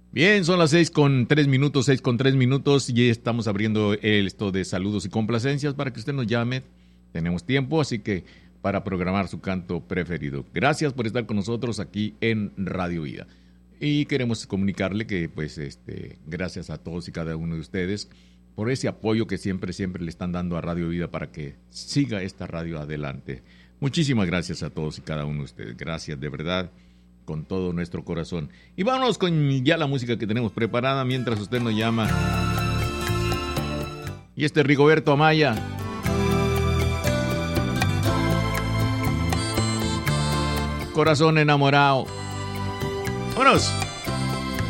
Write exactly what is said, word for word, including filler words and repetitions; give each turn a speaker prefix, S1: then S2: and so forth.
S1: Bien, son las seis con tres minutos, seis con tres minutos y estamos abriendo esto de saludos y complacencias para que usted nos llame. Tenemos tiempo, así que para programar su canto preferido. Gracias por estar con nosotros aquí en Radio Vida. Y queremos comunicarle que, pues, este, gracias a todos y cada uno de ustedes por ese apoyo que siempre, siempre le están dando a Radio Vida para que siga esta radio adelante. Muchísimas gracias a todos y cada uno de ustedes. Gracias, de verdad, con todo nuestro corazón. Y vámonos con ya la música que tenemos preparada mientras usted nos llama. Y este es Rigoberto Amaya. Corazón enamorado. ¡Vámonos!